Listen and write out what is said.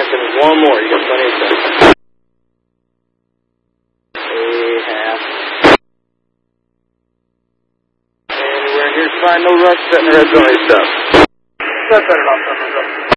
finish one more. You got plenty of time. A half. And we're in here to find no rush, setting the red zone stuff. Set it off,